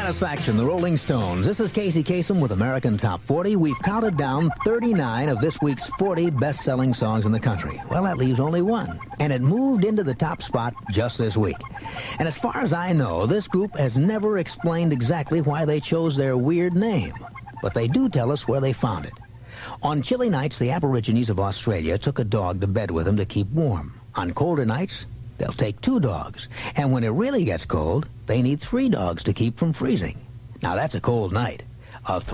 Satisfaction, the Rolling Stones. This is Casey Kasem with American Top 40. We've counted down 39 of this week's 40 best-selling songs in the country. Well, that leaves only one. And it moved into the top spot just this week. And as far as I know, this group has never explained exactly why they chose their weird name. But they do tell us where they found it. On chilly nights, the Aborigines of Australia took a dog to bed with them to keep warm. On colder nights, they'll take 2 dogs. And when it really gets cold, they need 3 dogs to keep from freezing. Now, that's a cold night. A